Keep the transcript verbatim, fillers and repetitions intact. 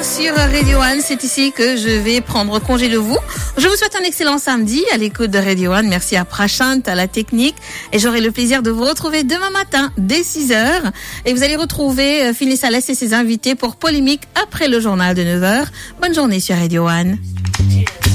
heures sur Radio One. C'est ici que je vais prendre congé de vous. Je vous souhaite un excellent samedi à l'écoute de Radio One. Merci à Prashant, à la technique. Et j'aurai le plaisir de vous retrouver demain matin dès six heures. Et vous allez retrouver Phyllis Alès et ses invités pour Polémique après le journal de neuf heures. Bonne journée sur Radio One.